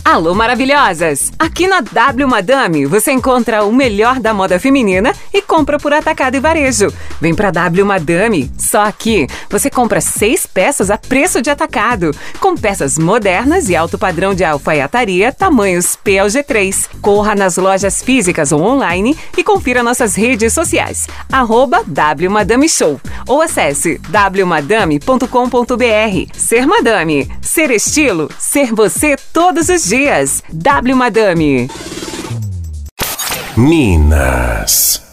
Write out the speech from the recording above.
Alô, maravilhosas! Aqui na W Madame você encontra o melhor da moda feminina e compra por atacado e varejo. Vem pra W Madame, só aqui você compra 6 peças a preço de atacado, com peças modernas e alto padrão de alfaiataria, tamanhos P ao G3. Corra nas lojas físicas ou online e confira nossas redes sociais, @W Madame Show, ou acesse wmadame.com.br. Ser Madame, ser estilo, ser você todos os dias. W Madame. Minas.